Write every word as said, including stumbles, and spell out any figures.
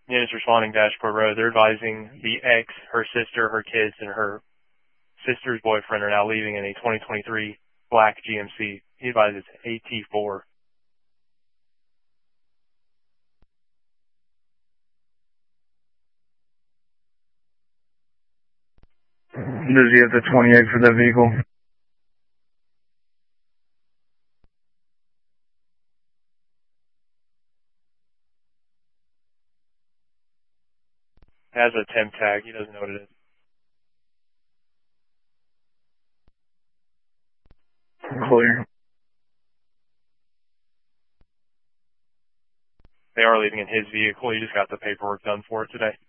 Units responding Dashport Road. They're advising the ex, her sister, her kids, and her sister's boyfriend are now leaving in a twenty twenty-three black G M C. He advises A T four. Does he have the twenty-eight for that vehicle? Has a temp tag. He doesn't know what it is. Clear. They are leaving in his vehicle. He just got the paperwork done for it today.